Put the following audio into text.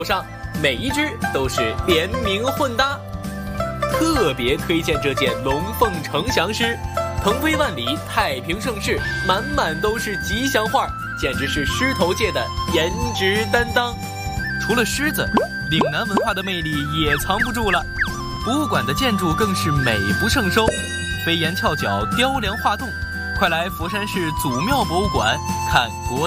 上，每一只都是联名混搭。特别推荐这件龙凤呈祥狮，腾飞万里，太平盛世，满满都是吉祥话，简直是狮头界的颜值担当。除了狮子，岭南文化的魅力也藏不住了，博物馆的建筑更是美不胜收，飞檐翘角，雕梁画栋。快来佛山市祖庙博物馆看国